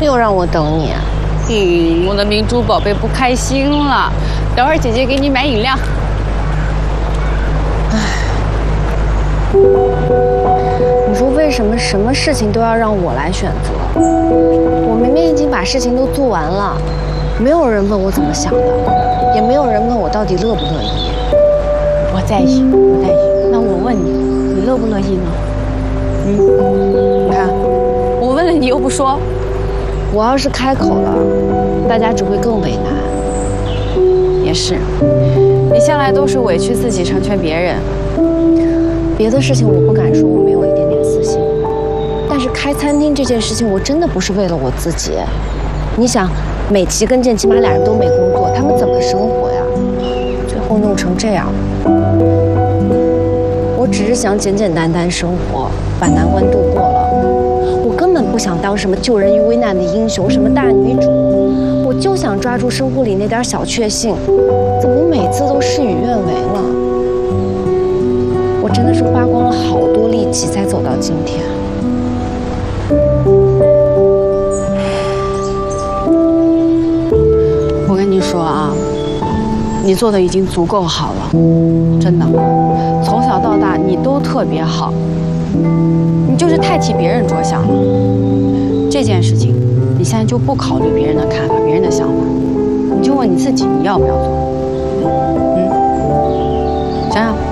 又让我等你啊！ 我的明珠宝贝不开心了，等会儿姐姐给你买饮料。 你说为什么什么事情都要让我来选择？我明明已经把事情都做完了，没有人问我怎么想的，也没有人问我到底乐不乐意。 我在意，我在意。那我问你，你乐不乐意呢？你看，我问了你又不说。 我要是开口了，大家只会更为难。 也是，你向来都是委屈自己成全别人。 别的事情我不敢说我没有一点点私心，但是开餐厅这件事情我真的不是为了我自己。你想，美琪跟建起码俩人都没工作，他们怎么生活呀？最后弄成这样，我只是想简简单单生活，把难关度过了。我根本不想当什么救人于危难的英雄，什么大女主，我就想抓住生活里那点小确幸。怎么每次都事与愿违了？我真的是花光了好多力气才走到今天。 我跟你说啊，你做的已经足够好了，真的，从小到大你都特别好，你就是太替别人着想了。这件事情，你现在就不考虑别人的看法、别人的想法，你就问你自己，你要不要做？想想。